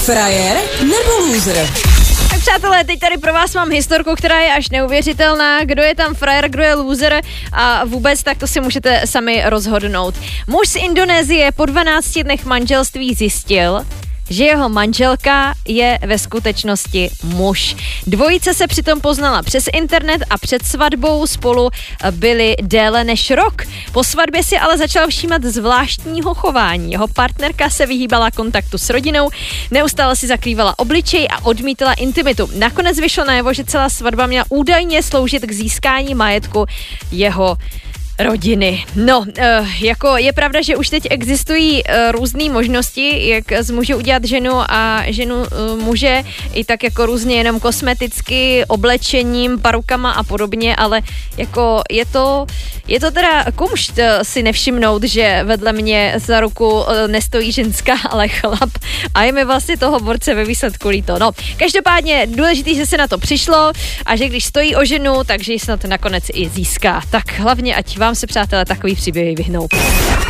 Frajer nebo loser? Tak přátelé, teď tady pro vás mám historku, která je až neuvěřitelná. Kdo je tam frajer, kdo je loser a vůbec tak to si můžete sami rozhodnout. Muž z Indonésie po 12 dnech manželství zjistil, že jeho manželka je ve skutečnosti muž. Dvojice se přitom poznala přes internet a před svatbou spolu byli déle než rok. Po svatbě si ale začal všímat zvláštního chování. Jeho partnerka se vyhýbala kontaktu s rodinou, neustále si zakrývala obličej a odmítala intimitu. Nakonec vyšlo najevo, že celá svatba měla údajně sloužit k získání majetku jeho rodiny. No, jako je pravda, že už teď existují různé možnosti, jak z muže udělat ženu a ženu muže, i tak jako různě jenom kosmeticky, oblečením, parukama a podobně, ale jako je to teda kumšt si nevšimnout, že vedle mě za ruku nestojí ženská, ale chlap a je mi vlastně toho borce ve výsledku líto. No, každopádně důležitý, že se na to přišlo a že když stojí o ženu, takže ji snad nakonec i získá. Tak hlavně, ať vám se, přátelé, takový příběhy vyhnou.